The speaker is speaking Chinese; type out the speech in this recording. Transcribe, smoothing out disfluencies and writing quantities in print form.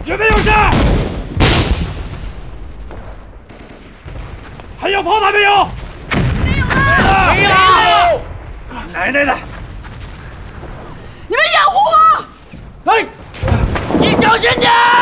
有没有事？还有炮弹没有？ 没有了！ 没有！奶奶的！ 你们掩护我！ 哎，你小心点！